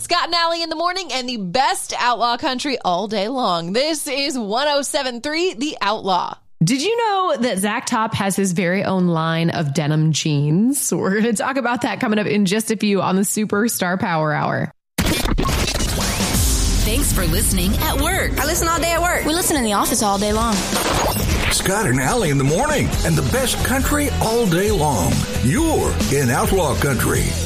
Scott and Allie in the morning and the best outlaw country all day long. This is 107.3 The Outlaw. Did you know that Zach Top has his very own line of denim jeans? We're going to talk about that coming up in just a few on the Superstar Power Hour. Thanks for listening at work. I listen all day at work. We listen in the office all day long. Scott and Allie in the morning and the best country all day long. You're in Outlaw Country.